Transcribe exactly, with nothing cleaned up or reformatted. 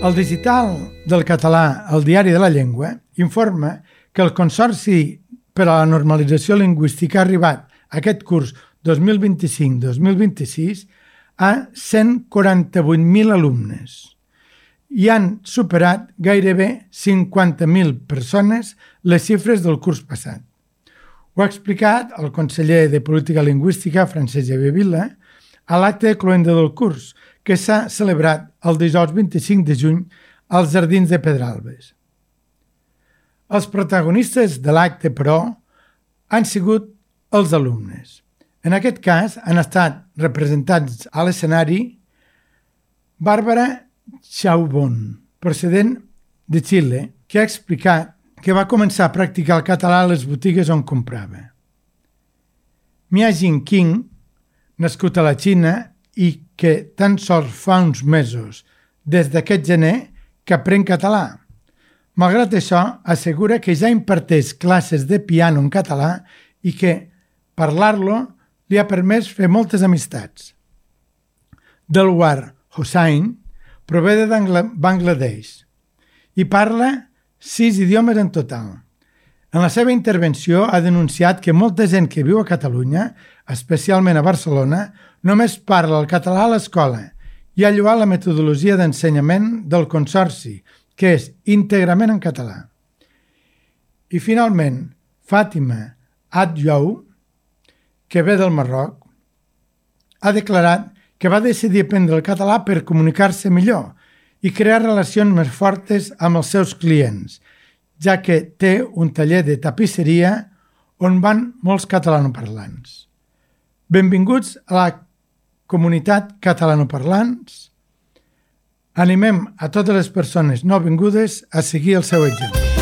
El digital del català, el Diari de la Llengua, informa que el Consorci per a la Normalització Lingüística ha arribat aquest curs dos mil vint-i-cinc dos mil vint-i-sis a cent quaranta-vuit mil alumnes i han superat gairebé cinquanta mil persones les xifres del curs passat. Ho ha explicat el conseller de Política Lingüística, Francesc Xavier Vila, a l'acte de cloenda del curs, que s'ha celebrat el dijous vint-i-cinc de juny als Jardins de Pedralbes. Els protagonistes de l'acte, però, han sigut els alumnes. En aquest cas han estat representats a l'escenari Bàrbara Chaubon, procedent de Xile, que ha explicat que va començar a practicar el català a les botigues on comprava. Mia Jing King, nascut a la Xina i que tan sols fa uns mesos, des d'aquest gener, que aprèn català. Malgrat això, assegura que ja imparteix classes de piano en català i que parlar-lo li ha permès fer moltes amistats. Delwar Hossain prové de Bangladesh i parla sis idiomes en total. En la seva intervenció ha denunciat que molta gent que viu a Catalunya, especialment a Barcelona, només parla el català a l'escola i ha lloat la metodologia d'ensenyament del Consorci, que és íntegrament en català. I finalment, Fàtima Adjou, que ve del Marroc, ha declarat que va decidir aprendre el català per comunicar-se millor i crear relacions més fortes amb els seus clients, ja que té un taller de tapisseria on van molts catalanoparlants. Benvinguts a la comunitat catalanoparlants. Animem a totes les persones nouvingudes a seguir el seu exemple.